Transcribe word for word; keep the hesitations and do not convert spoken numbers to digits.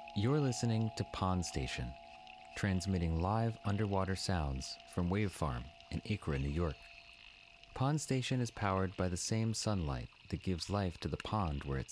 You're listening to Pond Station, transmitting live underwater sounds from Wave Farm in Acra, New York. Pond Station is powered by the same sunlight that gives life to the pond where it